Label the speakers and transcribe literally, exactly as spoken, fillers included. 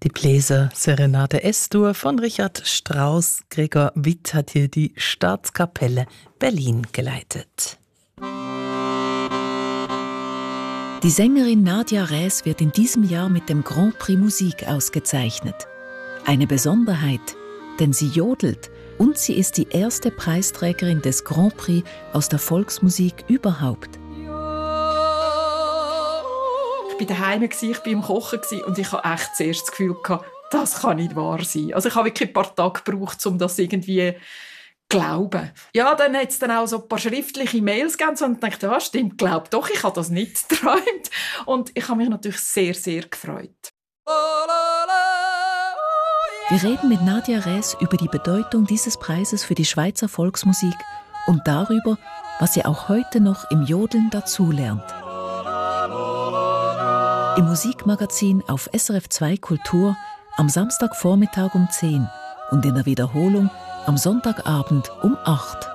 Speaker 1: Die Bläser-Serenade S-Dur von Richard Strauss. Gregor Witt hat hier die Staatskapelle Berlin geleitet.
Speaker 2: Die Sängerin Nadja Räs wird in diesem Jahr mit dem Grand Prix Musik ausgezeichnet. Eine Besonderheit, denn sie jodelt und sie ist die erste Preisträgerin des Grand Prix aus der Volksmusik überhaupt.
Speaker 3: Ich war daheim, ich war im Kochen und ich hatte echt zuerst das Gefühl, das kann nicht wahr sein. Also ich habe wirklich ein paar Tage gebraucht, um das irgendwie zu glauben. Ja, dann hat es dann auch so ein paar schriftliche Mails gegeben und ich dachte, ja, stimmt, glaub doch, ich habe das nicht geträumt. Und ich habe mich natürlich sehr, sehr gefreut.
Speaker 2: Wir reden mit Nadja Räs über die Bedeutung dieses Preises für die Schweizer Volksmusik und darüber, was sie auch heute noch im Jodeln dazulernt. Im Musikmagazin auf S R F zwei Kultur am Samstagvormittag um zehn und in der Wiederholung am Sonntagabend um acht.